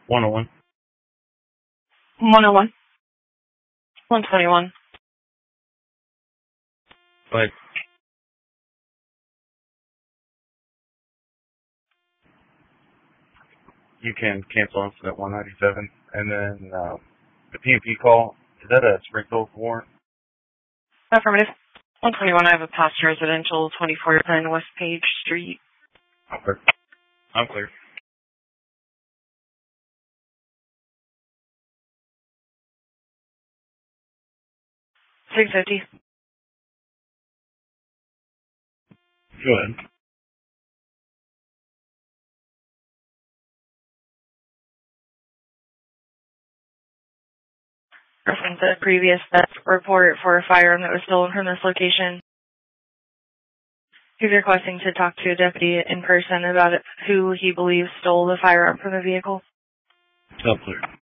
101. 101. 121. But you can cancel incident 197, and then the PMP call, is that a Springfield warrant? Affirmative. 121, I have a past residential, 2410 West Page Street. Okay. I'm clear. 650. Go ahead. Reference a previous report for a firearm that was stolen from this location. He's requesting to talk to a deputy in person about who he believes stole the firearm from the vehicle. All clear.